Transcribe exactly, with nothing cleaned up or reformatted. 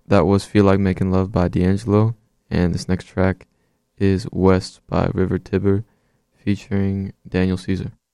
That was Feel Like Making Love by D'Angelo, and this next track is West by River Tiber featuring Daniel Caesar.